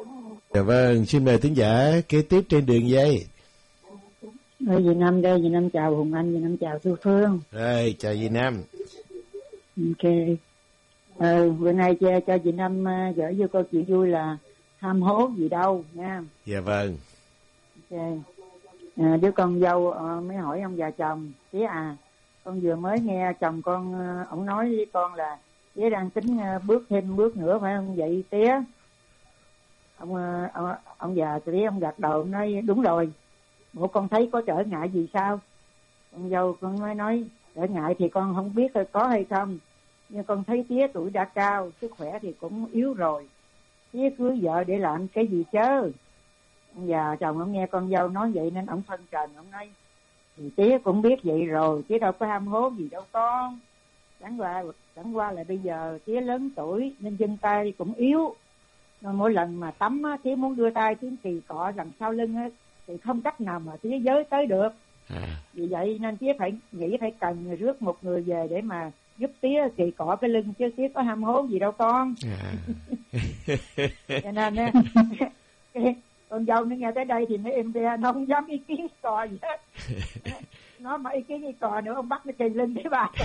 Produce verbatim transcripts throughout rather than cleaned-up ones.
Dạ vâng, xin mời thính giả kế tiếp trên đường dây. Rồi, dì Năm đây, dì Năm chào Hùng Anh, dì Năm chào Thu Phương. Rồi, chào dì Năm. Ok. Ờ, bữa nay cho, cho dì Năm uh, gửi vô câu chuyện vui là ham hố gì đâu nha. Dạ vâng. Ok. À, đứa con dâu uh, mới hỏi ông già chồng, tía à, con vừa mới nghe chồng con, uh, ông nói với con là tía đang tính uh, bước thêm bước nữa phải không vậy tía? Ông, uh, ông, ông già tía ông gật đầu nói đúng rồi. Bộ con thấy có trở ngại gì sao? Con dâu con mới nói trở ngại thì con không biết có hay không, nhưng con thấy tía tuổi đã cao, sức khỏe thì cũng yếu rồi, tía cưới vợ để làm cái gì chớ? Ông già chồng ông nghe con dâu nói vậy nên ông phân trần, ông nói thì tía cũng biết vậy rồi, tía đâu có ham hố gì đâu con. Chẳng qua chẳng qua là bây giờ tía lớn tuổi nên chân tay cũng yếu, nên mỗi lần mà tắm á, tía muốn đưa tay xuống kỳ cọ đằng sau lưng á thì không cách nào mà tía giới tới được. À. Vì vậy nên tía phải nghĩ phải cần rước một người về để mà giúp tía kỳ cọ cái lưng, chứ tía có ham hố gì đâu con. À. Cho nên á, con dâu nó nghe tới đây thì nó im đi, nó không dám ý kiến cò gì hết. Nó mà ý kiến gì cò nữa ông bắt nó kỳ lưng với bà.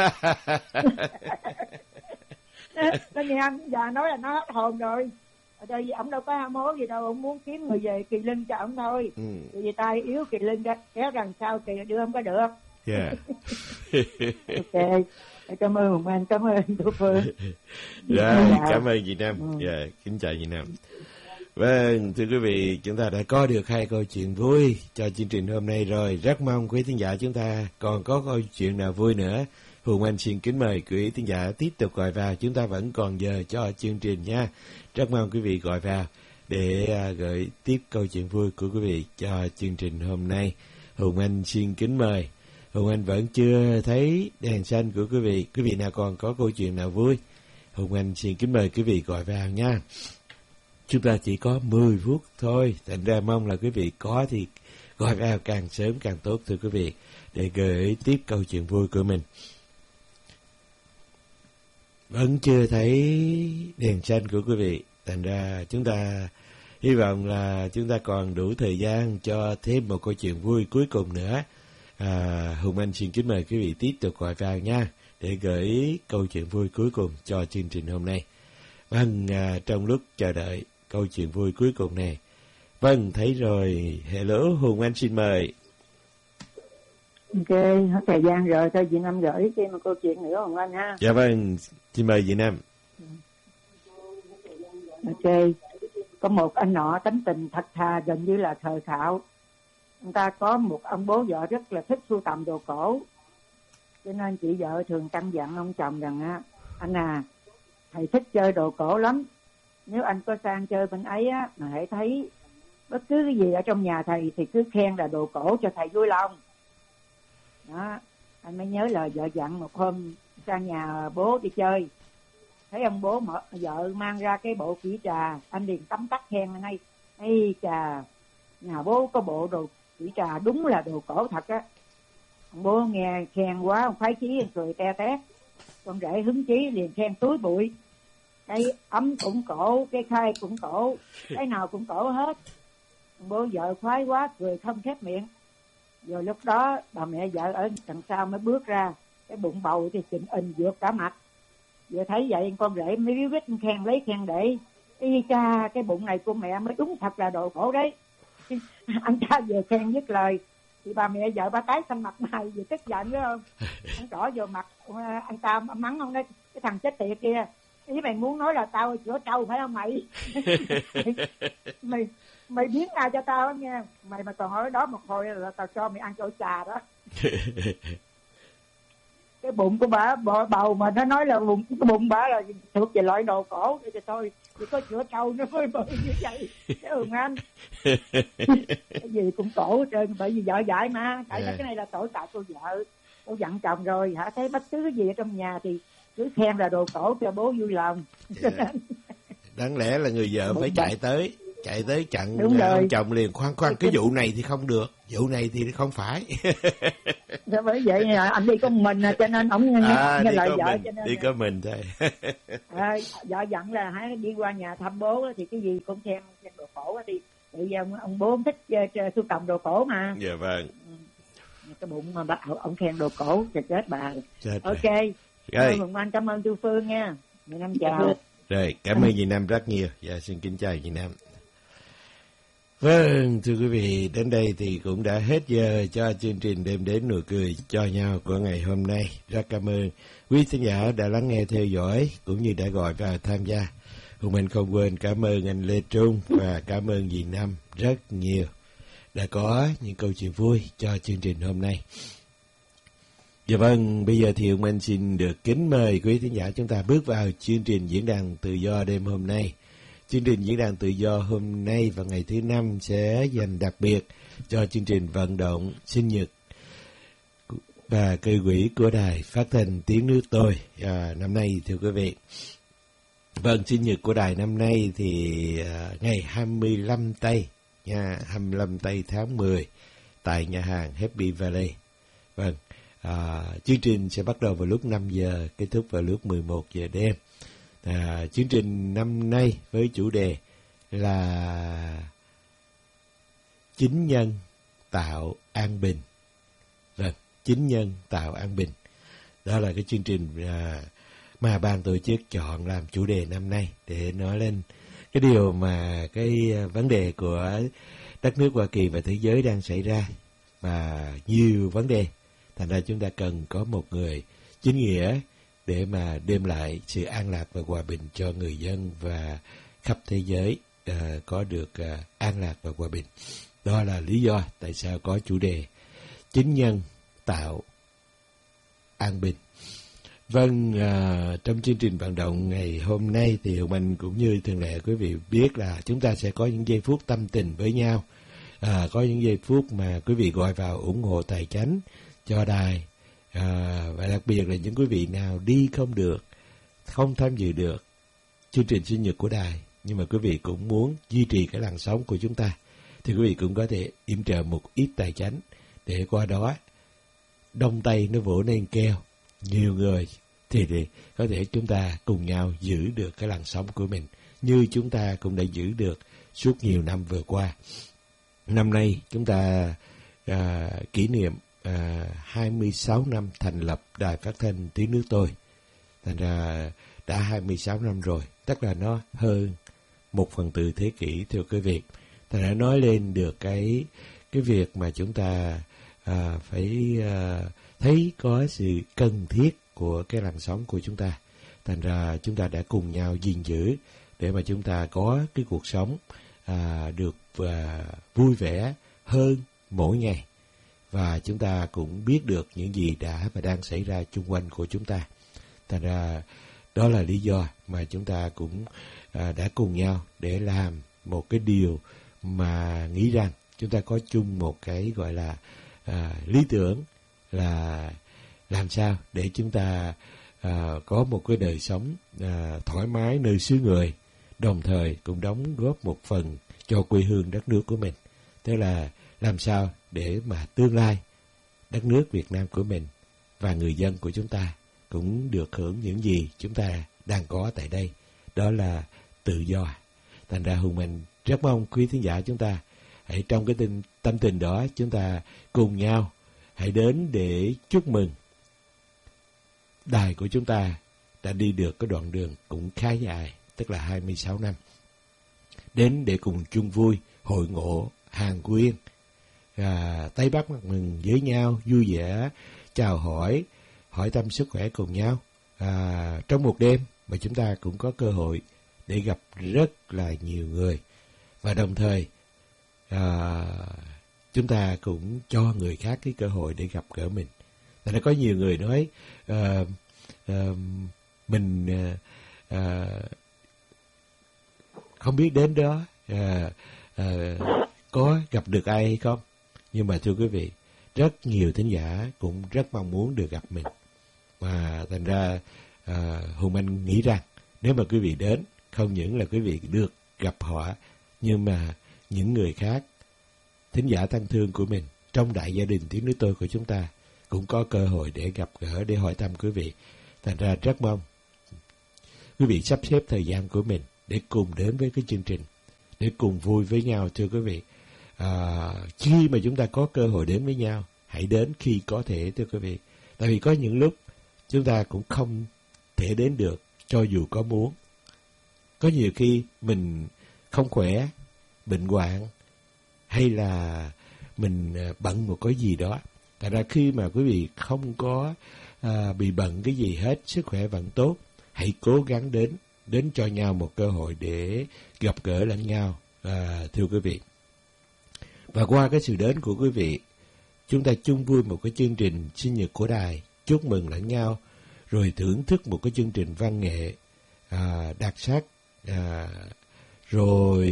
Nó nghe anh già nói là nó hết hồn rồi. Ở đây vì ông đâu có ham hố gì đâu, ông muốn kiếm người về kỳ lưng cho ông thôi. Ừ. Vì tay yếu kỳ lưng ra kéo đằng sau kỳ đưa không có được. Dạ. Ok, cảm ơn Hùng Anh, cảm ơn Thu Phương. Dạ, cảm ơn chị Nam. Ừ. Dạ, kính chào chị Nam. Vâng, thưa quý vị, chúng ta đã có được hai câu chuyện vui cho chương trình hôm nay rồi. Rất mong quý thính giả chúng ta còn có câu chuyện nào vui nữa. Hùng Anh xin kính mời quý thính giả tiếp tục gọi vào. Chúng ta vẫn còn giờ cho chương trình nha. Rất mong quý vị gọi vào để uh, gửi tiếp câu chuyện vui của quý vị cho chương trình hôm nay. Hùng Anh xin kính mời. Hùng Anh vẫn chưa thấy đèn xanh của quý vị. Quý vị nào còn có câu chuyện nào vui, Hùng Anh xin kính mời quý vị gọi vào nha. Chúng ta chỉ có mười phút thôi, thành ra mong là quý vị có thì gọi vào càng sớm càng tốt thưa quý vị, để gửi tiếp câu chuyện vui của mình. Vẫn chưa thấy đèn xanh của quý vị, thành ra chúng ta hy vọng là chúng ta còn đủ thời gian cho thêm một câu chuyện vui cuối cùng nữa. À, Hùng Anh xin kính mời quý vị tiếp tục gọi vào nha, để gửi câu chuyện vui cuối cùng cho chương trình hôm nay. Vâng, à, trong lúc chờ đợi câu chuyện vui cuối cùng này, vâng, thấy rồi. Hello, Hùng Anh xin mời. Ok, hết thời gian rồi, thôi chị Năm gửi thêm một câu chuyện nữa Hùng Anh ha. Dạ vâng, xin mời chị Năm. Ok, có một anh nọ tánh tình thật thà, gần như là thời thạo. Anh ta có một ông bố vợ rất là thích sưu tầm đồ cổ, cho nên chị vợ thường căn dặn ông chồng rằng á, anh à, thầy thích chơi đồ cổ lắm, nếu anh có sang chơi bên ấy á mà hãy thấy bất cứ cái gì ở trong nhà thầy thì cứ khen là đồ cổ cho thầy vui lòng. Đó, anh mới nhớ lời vợ dặn. Một hôm sang nhà bố đi chơi, thấy ông bố mở, vợ mang ra cái bộ kỹ trà, anh liền tấm tắc khen anh ấy, ây trà, nhà bố có bộ đồ kỹ trà đúng là đồ cổ thật á. Ông bố nghe khen quá, ông khoái chí, anh cười te tét. Con rể hứng chí liền khen túi bụi, cái ấm cũng cổ, cái khay cũng cổ, cái nào cũng cổ hết. Ông bố vợ khoái quá, cười không khép miệng. Rồi lúc đó bà mẹ vợ ở đằng sau mới bước ra, cái bụng bầu thì chỉnh ình vượt cả mặt. Vừa thấy vậy con rể mới ríu rít khen lấy khen để, y cha, cái bụng này của mẹ mới đúng thật là đồ cổ đấy. Anh ta vừa khen dứt lời thì bà mẹ vợ bà tái xanh mặt mày, vừa tức giận phải không? Anh trỏ vô mặt anh ta mắng ông đấy, cái thằng chết tiệt kia, ý mày muốn nói là tao chữa trâu phải không mày? mày mày biến ai cho tao nghe, mày mà còn ở đó một hồi là tao cho mày ăn chỗ trà đó. Cái bụng của bà bầu mà nó nói là bụng cái bụng bà là thuộc về loại đồ cổ thì thôi, chỉ có chữa trâu nó mới bự như vậy. Cái Hùng Anh cái gì cũng cổ hết trơn, bởi vì vợ dạy mà. Tại yeah. Cái này là tội tại cô vợ, cô dặn chồng rồi hả, thấy bất cứ cái gì ở trong nhà thì cứ khen là đồ cổ cho bố vui lòng. Yeah. Đáng lẽ là người vợ phải chạy tới chạy tới chặn ông chồng liền, khoan khoan, cái vụ này thì không được, vụ này thì không phải. Bởi vậy anh đi có mình cho nên ông nghe, à, nghe đi lời có vợ mình, cho nên đi có mình thôi. à, vợ dặn là hãy đi qua nhà thăm bố thì cái gì cũng xem xem đồ cổ đi. Bây giờ ông, ông bố thích uh, sưu tầm đồ cổ mà. Dạ vâng. Cái bụng mà bắt ông khen đồ cổ thì chết bà. Chết ok rồi. Rồi Mừng Anh cảm ơn Tư Phương nha. Mười năm chào. Rồi cảm ơn chị Nam rất nhiều. Dạ xin kính chào chị Nam. Vâng, thưa quý vị, đến đây thì cũng đã hết giờ cho chương trình Đêm Đến Nụ Cười Cho Nhau của ngày hôm nay. Rất cảm ơn quý khán giả đã lắng nghe theo dõi cũng như đã gọi vào tham gia. Hùng Minh không quên cảm ơn anh Lê Trung và cảm ơn dì Năm rất nhiều đã có những câu chuyện vui cho chương trình hôm nay. Dạ vâng, bây giờ thì Hùng Minh xin được kính mời quý khán giả chúng ta bước vào chương trình Diễn đàn Tự Do đêm hôm nay. Chương trình Diễn đàn Tự Do hôm nay vào ngày thứ Năm sẽ dành đặc biệt cho chương trình vận động sinh nhật và cây quỹ của Đài Phát thanh Tiếng Nước Tôi à, năm nay, thưa quý vị. Vâng, sinh nhật của Đài năm nay thì à, ngày hai mươi lăm tây nha, hai mươi lăm tây tháng mười tại nhà hàng Happy Valley. Vâng, à, chương trình sẽ bắt đầu vào lúc năm giờ, kết thúc vào lúc mười một giờ đêm. À, chương trình năm nay với chủ đề là chính nhân tạo an bình. Vâng, chính nhân tạo an bình. Đó là cái chương trình à, mà ban tổ chức chọn làm chủ đề năm nay để nói lên cái điều mà cái vấn đề của đất nước Hoa Kỳ và thế giới đang xảy ra, và nhiều vấn đề. Thành ra chúng ta cần có một người chính nghĩa để mà đem lại sự an lạc và hòa bình cho người dân và khắp thế giới uh, có được uh, an lạc và hòa bình. Đó là lý do tại sao có chủ đề chính nhân tạo an bình. Vâng, uh, trong chương trình vận động ngày hôm nay thì Hùng Anh cũng như thường lệ quý vị biết là chúng ta sẽ có những giây phút tâm tình với nhau. À, có những giây phút mà quý vị gọi vào ủng hộ tài chánh cho đài. À, và đặc biệt là những quý vị nào đi không được, không tham dự được chương trình sinh nhật của đài, nhưng mà quý vị cũng muốn duy trì cái làn sóng của chúng ta, thì quý vị cũng có thể yểm trợ một ít tài chánh để qua đó đông tay nó vỗ lên keo nhiều người thì, thì có thể chúng ta cùng nhau giữ được cái làn sóng của mình như chúng ta cũng đã giữ được suốt nhiều năm vừa qua. Năm nay chúng ta à, kỷ niệm à, hai mươi sáu năm thành lập Đài Phát thanh Tiếng Nước Tôi. Thành ra đã hai mươi sáu năm rồi, tức là nó hơn một phần tư thế kỷ, thưa quý vị. Thành ra nói lên được cái cái việc mà chúng ta à, phải à, thấy có sự cần thiết của cái làn sóng của chúng ta. Thành ra chúng ta đã cùng nhau gìn giữ để mà chúng ta có cái cuộc sống à, được à, vui vẻ hơn mỗi ngày. Và chúng ta cũng biết được những gì đã và đang xảy ra chung quanh của chúng ta. Thành ra đó là lý do mà chúng ta cũng à, đã cùng nhau để làm một cái điều mà nghĩ rằng chúng ta có chung một cái gọi là à, lý tưởng là làm sao để chúng ta à, có một cái đời sống à, thoải mái nơi xứ người, đồng thời cũng đóng góp một phần cho quê hương đất nước của mình. Tức là làm sao để mà tương lai đất nước Việt Nam của mình và người dân của chúng ta cũng được hưởng những gì chúng ta đang có tại đây. Đó là tự do. Thành ra Hùng Minh rất mong quý thính giả chúng ta hãy trong cái tinh, tâm tình đó chúng ta cùng nhau hãy đến để chúc mừng đài của chúng ta đã đi được cái đoạn đường cũng khá dài, tức là hai mươi sáu năm. Đến để cùng chung vui, hội ngộ, hàng quyên, à, tay bắt mặt mừng với nhau, vui vẻ, chào hỏi, hỏi thăm sức khỏe cùng nhau. À, trong một đêm mà chúng ta cũng có cơ hội để gặp rất là nhiều người. Và đồng thời à, chúng ta cũng cho người khác cái cơ hội để gặp gỡ mình. Tại đã có nhiều người nói à, à, mình à, à, không biết đến đó à, à, có gặp được ai hay không. Nhưng mà thưa quý vị, rất nhiều thính giả cũng rất mong muốn được gặp mình. Và thành ra à, Hùng Anh nghĩ rằng nếu mà quý vị đến, không những là quý vị được gặp họ, nhưng mà những người khác, thính giả thân thương của mình trong đại gia đình Tiếng Nước Tôi của chúng ta cũng có cơ hội để gặp gỡ, để hỏi thăm quý vị. Thành ra rất mong quý vị sắp xếp thời gian của mình để cùng đến với cái chương trình, để cùng vui với nhau thưa quý vị. À, khi mà chúng ta có cơ hội đến với nhau, hãy đến khi có thể thưa quý vị. Tại vì có những lúc chúng ta cũng không thể đến được cho dù có muốn. Có nhiều khi mình không khỏe, bệnh hoạn, hay là mình bận một cái gì đó. Tại ra khi mà quý vị không có à, bị bận cái gì hết, sức khỏe vẫn tốt, hãy cố gắng đến, đến cho nhau một cơ hội để gặp gỡ lẫn nhau, à, thưa quý vị. Và qua cái sự đến của quý vị, chúng ta chung vui một cái chương trình sinh nhật của đài, chúc mừng lẫn nhau, rồi thưởng thức một cái chương trình văn nghệ à, đặc sắc, à, rồi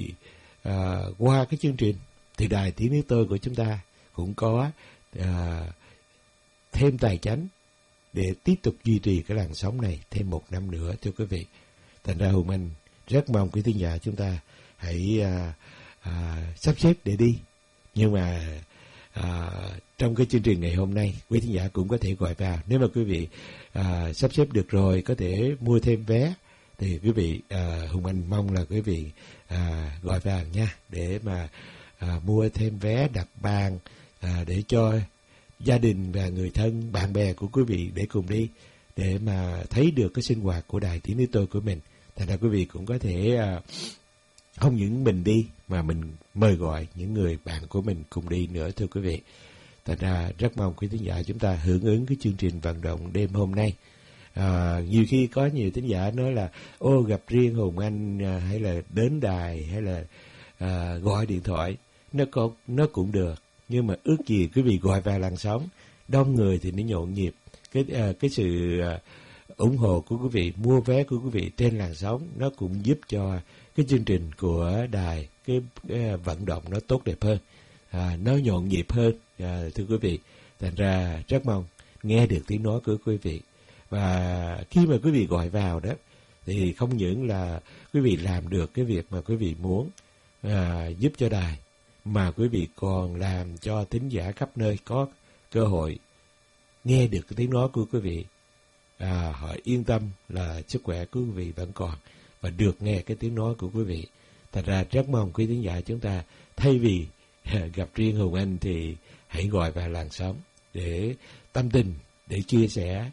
à, qua cái chương trình thì đài Tiếng Nước Tôi của chúng ta cũng có à, thêm tài chánh để tiếp tục duy trì cái làn sóng này thêm một năm nữa thưa quý vị. Thành ra Hùng Anh rất mong quý thính giả chúng ta hãy à, à, sắp xếp để đi. Nhưng mà à, trong cái chương trình ngày hôm nay, quý thính giả cũng có thể gọi vào. Nếu mà quý vị à, sắp xếp được rồi, có thể mua thêm vé, thì quý vị à, Hùng Anh mong là quý vị à, gọi vào nha, để mà à, mua thêm vé đặt bàn à, để cho gia đình và người thân, bạn bè của quý vị để cùng đi, để mà thấy được cái sinh hoạt của đài Tiếng Nước Tôi của mình. Thành ra quý vị cũng có thể à, không những mình đi mà mình mời gọi những người bạn của mình cùng đi nữa thưa quý vị. Thành ra rất mong quý thính giả chúng ta hưởng ứng cái chương trình vận động đêm hôm nay. À, nhiều khi có nhiều thính giả nói là ô gặp riêng Hùng Anh à, hay là đến đài hay là à, gọi điện thoại, nó có nó cũng được, nhưng mà ước gì quý vị gọi vào làn sóng đông người thì nó nhộn nhịp. Cái à, cái sự à, ủng hộ của quý vị, mua vé của quý vị trên làn sóng, nó cũng giúp cho cái chương trình của đài, cái, cái vận động nó tốt đẹp hơn, à, nó nhộn nhịp hơn, à, thưa quý vị. Thành ra rất mong nghe được tiếng nói của quý vị. Và khi mà quý vị gọi vào đó, thì không những là quý vị làm được cái việc mà quý vị muốn à, giúp cho đài, mà quý vị còn làm cho thính giả khắp nơi có cơ hội nghe được cái tiếng nói của quý vị. À, họ yên tâm là sức khỏe của quý vị vẫn còn và được nghe cái tiếng nói của quý vị. Thật ra rất mong quý thính giả chúng ta thay vì gặp riêng Hùng Anh thì hãy gọi vào làn sóng để tâm tình, để chia sẻ,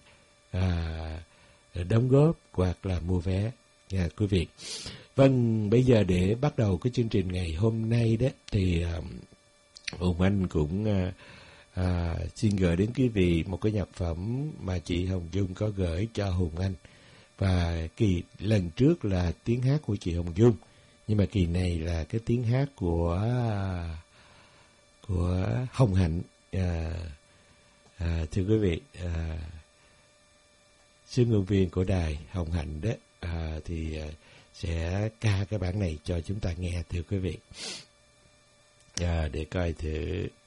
à, đóng góp hoặc là mua vé nha quý vị. Vâng, bây giờ để bắt đầu cái chương trình ngày hôm nay đó thì uh, Hùng Anh cũng uh, À, xin gửi đến quý vị một cái nhạc phẩm mà chị Hồng Dung có gửi cho Hùng Anh. Và kỳ lần trước là tiếng hát của chị Hồng Dung, nhưng mà kỳ này là cái tiếng hát của của Hồng Hạnh. À, à, thưa quý vị, à, sứ ngôn viên của đài Hồng Hạnh đó, à, thì à, sẽ ca cái bản này cho chúng ta nghe thưa quý vị. À, để coi thử.